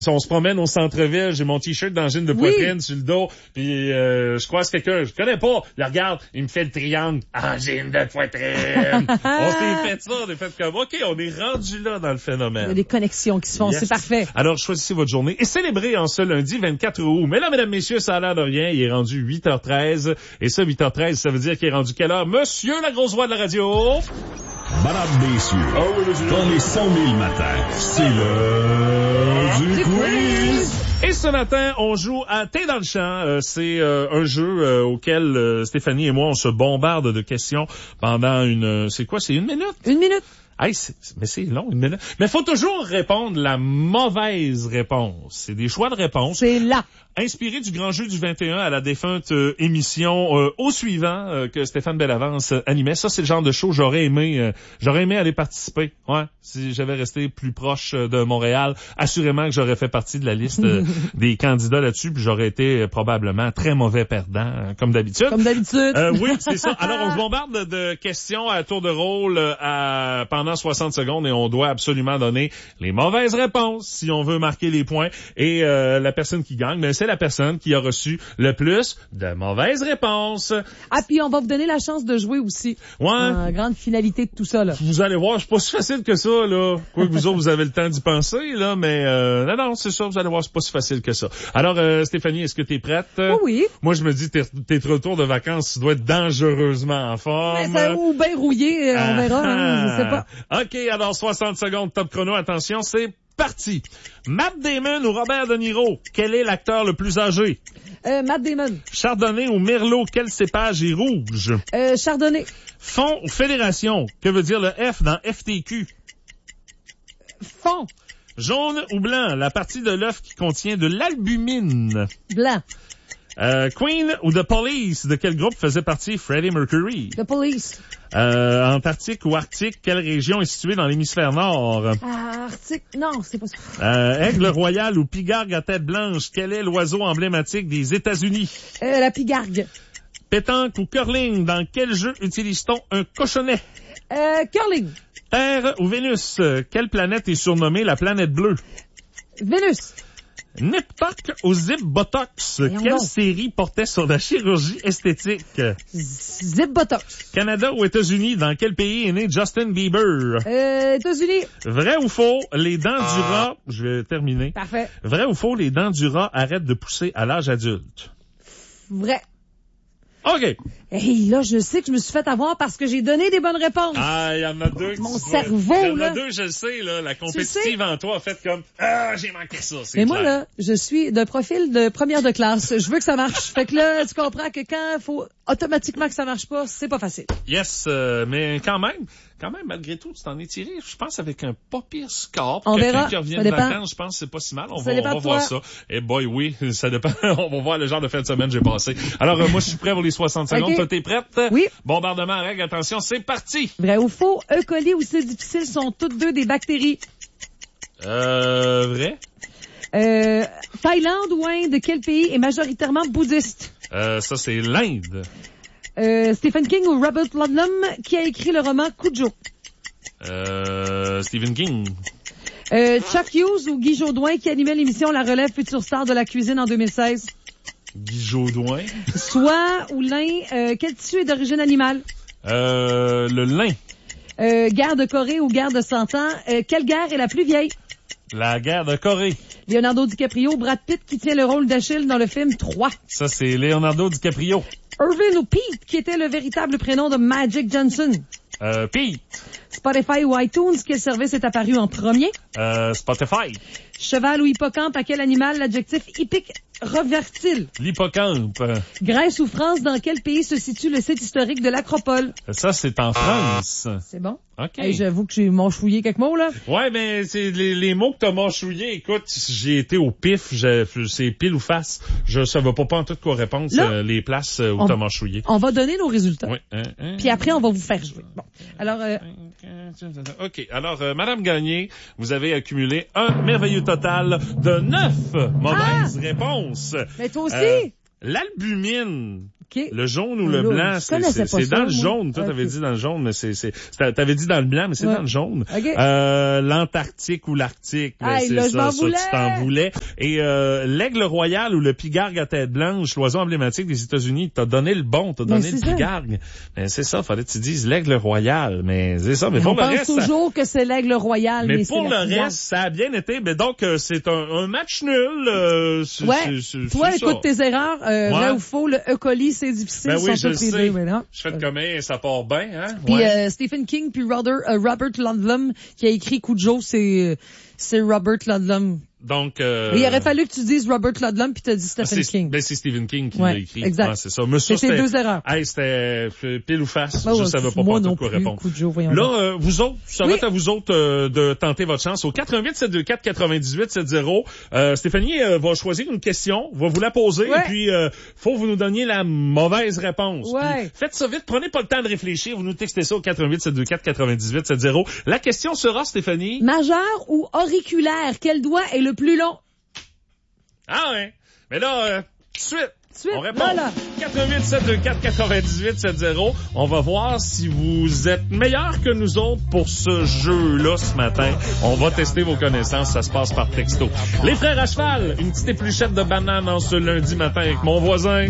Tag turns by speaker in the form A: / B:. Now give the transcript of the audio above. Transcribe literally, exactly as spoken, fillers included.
A: On se promène au centre-ville, j'ai mon t-shirt d'angine de poitrine oui. sur le dos, puis euh, je croise quelqu'un, je connais pas, il regarde, il me fait le triangle, angine de poitrine. On s'est fait ça, on est fait comme, OK, on est rendu là dans le phénomène. Il y
B: a des connexions qui se font, yes. C'est parfait.
A: Alors, choisissez votre journée et célébrez en ce lundi vingt-quatre août. Mais là, mesdames, messieurs, ça a l'air de rien, il est rendu huit heures treize, et ça, huit heures treize, ça veut dire qu'il est rendu quelle heure? Monsieur la grosse voix de la radio!
C: Madame, messieurs, oh, oui, dans les cent mille matins, c'est l'heure du, du quiz!
A: Et ce matin, on joue à T'es dans le champ. Euh, c'est euh, un jeu euh, auquel euh, Stéphanie et moi, on se bombarde de questions pendant une... C'est quoi, c'est une minute?
B: Une minute.
A: Hey, c'est, mais c'est long, une minute. Mais faut toujours répondre la mauvaise réponse. C'est des choix de réponse.
B: C'est là.
A: Inspiré du grand jeu du vingt et un à la défunte euh, émission euh, Au suivant euh, que Stéphane Bellavance euh, animait. Ça, c'est le genre de show j'aurais aimé euh, j'aurais aimé aller participer. Ouais, si j'avais resté plus proche euh, de Montréal, assurément que j'aurais fait partie de la liste euh, des candidats là-dessus, puis j'aurais été euh, probablement très mauvais perdant, euh, comme d'habitude.
B: Comme d'habitude.
A: Euh, oui, c'est ça. Alors, on se bombarde de, de questions à tour de rôle euh, à, pendant soixante secondes et on doit absolument donner les mauvaises réponses si on veut marquer les points. Et euh, la personne qui gagne, ben, c'est la personne qui a reçu le plus de mauvaises réponses.
B: Ah, puis on va vous donner la chance de jouer aussi.
A: Ouais.
B: En grande finalité de tout ça, là.
A: Vous allez voir, c'est pas si facile que ça, là. Quoi que vous autres, vous avez le temps d'y penser, là, mais euh, non, non, c'est ça, vous allez voir, c'est pas si facile que ça. Alors, euh, Stéphanie, est-ce que t'es prête?
B: Oh oui. Moi,
A: je me dis, t'es, t'es de retour de vacances, tu dois être dangereusement en forme.
B: Mais ça, ou bien rouillé, on verra, hein, je sais pas.
A: OK, alors soixante secondes, top chrono, attention, c'est parti. Matt Damon ou Robert De Niro, quel est l'acteur le plus âgé?
B: Euh, Matt Damon.
A: Chardonnay ou Merlot, quel cépage est rouge?
B: Euh, Chardonnay.
A: Fond ou fédération, que veut dire le F dans F T Q?
B: Fond.
A: Jaune ou blanc, la partie de l'œuf qui contient de l'albumine?
B: Blanc.
A: Euh, Queen ou The Police, de quel groupe faisait partie Freddie Mercury?
B: The Police.
A: Euh, Antarctique ou Arctique, quelle région est située dans l'hémisphère nord?
B: Ah, Arctique, non, c'est pas ça.
A: Euh, Aigle royal ou pigargue à tête blanche, quel est l'oiseau emblématique des États-Unis?
B: Euh, la pigargue.
A: Pétanque ou curling, dans quel jeu utilise-t-on un cochonnet?
B: Euh, curling.
A: Terre ou Vénus, quelle planète est surnommée la planète bleue?
B: Vénus.
A: Nip-Tuck ou Zip-Botox, quelle
B: donc.
A: série portait sur la chirurgie esthétique?
B: Zip-Botox.
A: Canada ou États-Unis, dans quel pays est né Justin Bieber?
B: Euh, États-Unis.
A: Vrai ou faux, les dents ah. du rat, je vais terminer.
B: Parfait.
A: Vrai ou faux, les dents du rat arrêtent de pousser à l'âge adulte?
B: Vrai.
A: OK.
B: Hey, là, je sais que je me suis fait avoir parce que j'ai donné des bonnes réponses.
A: Ah, il y en a deux.
B: Mon cerveau, là.
A: Il y en a deux, je le sais, là. La compétitive en toi a fait comme, ah, j'ai manqué ça, c'est
B: Mais
A: clair.
B: moi, là, je suis d'un profil de première de classe. Je veux que ça marche. Fait que là, tu comprends que quand il faut automatiquement que ça marche pas, c'est pas facile.
A: Yes, euh, mais quand même, quand même, malgré tout, tu t'en es tiré, je pense, avec un pas pire score.
B: On
A: Quelqu'un
B: verra.
A: qui revient
B: Ça
A: de
B: dépend.
A: vacances, je pense que c'est pas si mal. On
B: ça
A: va, on va voir ça. Eh boy, oui, ça dépend. On va voir le genre de fin de semaine que j'ai passé. Alors, euh, moi, je suis prêt pour les soixante secondes.
B: Okay.
A: Toi, t'es prête?
B: Oui.
A: Bombardement à règle, attention, c'est parti!
B: Vrai ou faux, E. coli ou C. difficile sont toutes deux des bactéries.
A: Euh, vrai?
B: Euh, Thaïlande ou Inde, quel pays est majoritairement bouddhiste?
A: Euh, ça, c'est l'Inde.
B: Euh, Stephen King ou Robert Ludlum, qui a écrit le roman Cujo?
A: Euh, Stephen King.
B: Euh, Chuck Hughes ou Guy Jodoin, qui animait l'émission La Relève Future Star de la cuisine en deux mille seize?
A: Guy Jodoin.
B: Soie ou lin, euh, quel tissu est d'origine animale?
A: Euh, le lin.
B: Euh, guerre de Corée ou guerre de Cent Ans, euh, quelle guerre est la plus vieille?
A: La guerre de Corée.
B: Leonardo DiCaprio, Brad Pitt, qui tient le rôle d'Achille dans le film trois.
A: Ça, c'est Leonardo DiCaprio.
B: Irvin ou Pete, qui était le véritable prénom de Magic Johnson?
A: Euh, Pete.
B: Spotify ou iTunes, quel service est apparu en premier?
A: Euh, Spotify.
B: Cheval ou hippocampe, à quel animal l'adjectif hippique revers-t-il?
A: L'hippocampe.
B: Grèce ou France, dans quel pays se situe le site historique de l'Acropole?
A: Ça, c'est en France.
B: C'est bon?
A: OK.
B: Hey, j'avoue que j'ai mâchouillé quelques mots, là.
A: Ouais, mais c'est les, les mots que t'as mâchouillés. Écoute, j'ai été au pif, j'ai, c'est pile ou face. Je savais pas pas en tout quoi répondre, là, euh, les places où on, t'as mâchouillé.
B: On va donner nos résultats.
A: Oui. Hein, hein,
B: puis après, on va vous faire jouer. Bon. Alors, euh...
A: OK. Alors, euh, Madame Gagné, vous avez accumulé un merveilleux total de neuf mauvaises ah! réponses.
B: Mais toi aussi?
A: Euh, l'albumine.
B: OK.
A: Le jaune ou le
B: Là,
A: blanc,
B: je
A: c'est,
B: connaissais
A: c'est,
B: pas
A: c'est
B: ça,
A: dans le
B: moi.
A: jaune. Toi,
B: OK.
A: t'avais dit dans le jaune, mais c'est, c'est, c'est- t'avais dit dans le blanc, mais c'est
B: Ouais.
A: dans le jaune.
B: OK.
A: Euh, l'Antarctique ou l'Arctique, ben,
B: Aïe,
A: c'est
B: là, je
A: ça,
B: m'en
A: ça,
B: voulais.
A: tu t'en voulais. Et euh, l'aigle royal ou le pigargue à tête blanche, l'oiseau emblématique des États-Unis, t'as donné le bon, t'as
B: Ben,
A: donné
B: c'est
A: le
B: ça.
A: pigargue. Ben, c'est ça, fallait que tu dises l'aigle royal, mais c'est ça. Mais,
B: Mais
A: pour
B: on
A: le
B: pense
A: reste, ça-
B: toujours que c'est l'aigle royal, mais,
A: mais
B: c'est
A: pour
B: la
A: le
B: pigargue.
A: reste, ça a bien été. Mais donc, euh, c'est un, un match nul. Euh, c'est-
B: Ouais.
A: c'est- c'est-
B: Toi,
A: c'est
B: écoute
A: ça.
B: tes erreurs. Euh,
A: Ouais.
B: Vrai ou faux, le E. coli, c'est difficile.
A: Ben
B: ils
A: oui,
B: sont
A: je
B: tous
A: le
B: les
A: sais.
B: deux, mais non.
A: Je fais de combien, ça part bien, hein?
B: Puis
A: Ouais.
B: euh, Stephen King puis Robert, euh, Robert Ludlum qui a écrit Cujo, c'est c'est Robert Ludlum.
A: Donc, euh,
B: Il aurait fallu que tu dises Robert Ludlum puis t'as dit
A: ah,
B: Stephen
A: c'est,
B: King.
A: ben, c'est Stephen King qui
B: Ouais,
A: l'a écrit.
B: exact.
A: Ah, c'est ça. Mais ça,
B: C'était
A: c'était
B: deux erreurs.
A: Hey, c'était euh, pile ou face.
B: Ben
A: je
B: ouais,
A: savais pas
B: moi
A: pas
B: non
A: quoi
B: plus,
A: répondre.
B: Cujo, voyons
A: Là,
B: donc.
A: euh, vous autres, ça
B: Oui.
A: va être à vous autres euh, de tenter votre chance au quatre-vingt-huit sept deux quatre quatre-vingt-dix-huit soixante. Euh, Stéphanie euh, va choisir une question, va vous la poser,
B: Ouais.
A: et puis euh, faut vous nous donniez la mauvaise réponse.
B: Ouais.
A: Puis, faites ça vite, prenez pas le temps de réfléchir, vous nous textez ça au quatre-vingt-huit sept deux quatre quatre-vingt-dix-huit soixante. La question sera, Stéphanie...
B: Majeur ou auriculaire, quel doigt est le plus long?
A: Ah ouais. Mais là, euh, tout de suite,
B: Tout de suite,
A: on répond.
B: là, là.
A: quatre-vingt-huit sept deux quatre quatre-vingt-dix-huit soixante. On va voir si vous êtes meilleurs que nous autres pour ce jeu-là ce matin. On va tester vos connaissances. Ça se passe par texto. Les frères à cheval, une petite épluchette de banane en ce lundi matin avec mon voisin.